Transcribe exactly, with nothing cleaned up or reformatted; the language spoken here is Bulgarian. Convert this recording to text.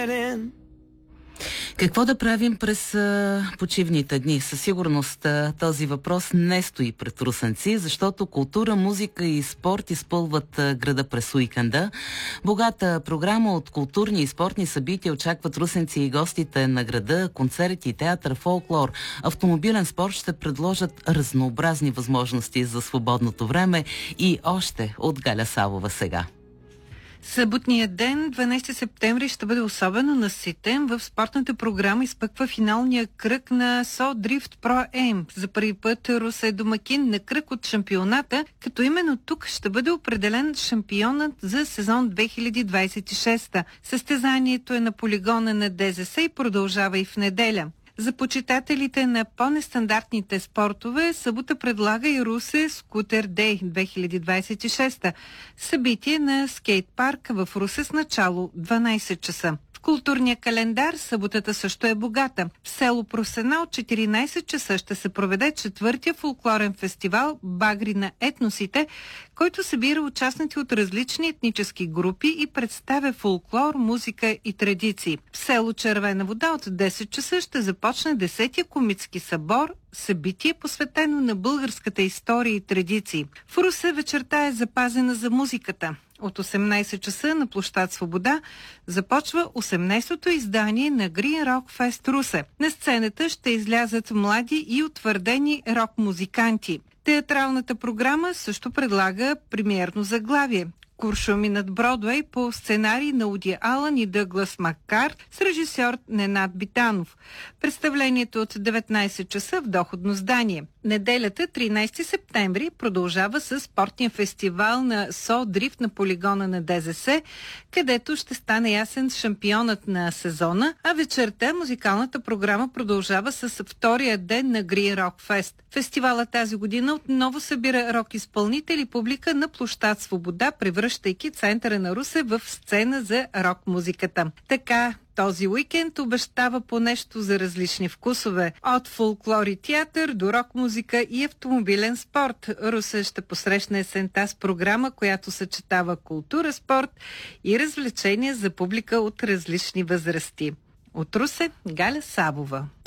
Какво да правим през а, почивните дни? Със сигурност а, този въпрос не стои пред русенци, защото култура, музика и спорт изпълват а, града през уикенда. Богата програма от културни и спортни събития очакват русенци и гостите на града, концерти, театър, фолклор, автомобилен спорт ще предложат разнообразни възможности за свободното време и още от Галя Савова сега. Съботният ден, дванайсети септември, ще бъде особено наситен. В спортната програма изпъква финалния кръг на Со Дрифт Про М. За първи път Русе е домакин на кръг от шампионата, като именно тук ще бъде определен шампионът за сезон две хиляди двайсет и шеста. Състезанието е на полигона на Д З С и продължава и в неделя. За почитателите на по-нестандартните спортове, събота предлага и Русе Скутер Дей две хиляди двайсет и шеста. Събитие на скейт парк в Русе с начало дванайсет часа. В културния календар съботата също е богата. В село Просена от четиринайсет часа ще се проведе четвъртия фолклорен фестивал Багри на етносите, който събира участници от различни етнически групи и представя фолклор, музика и традиции. В село Червена вода от десет часа ще започне десетия комитски събор, събитие посветено на българската история и традиции. В Русе вечерта е запазена за музиката. От осемнайсет часа на площад Свобода започва осемнайсетото издание на Green Rock Fest Русе. На сцената ще излязат млади и утвърдени рок-музиканти. Театралната програма също предлага премиерно заглавие "Куршуми над Бродвей" по сценарий на Уди Алън и Дъглас Маккар с режисьор Ненад Битанов. Представлението от деветнайсет часа в доходно здание. Неделята, тринайсети септември, продължава с спортния фестивал на Со Дрифт на полигона на Д З С, където ще стане ясен шампионът на сезона, а вечерта музикалната програма продължава с втория ден на Green Rock Fest. Фестивалът тази година отново събира рок-изпълнители и публика на площад Свобода, превръщайки центъра на Русе в сцена за рок-музиката. Така, този уикенд обещава по нещо за различни вкусове. От фолклор и театър до рок-музика и автомобилен спорт. Русе ще посрещне есента с програма, която съчетава култура, спорт и развлечения за публика от различни възрасти. От Русе, Галя Савова.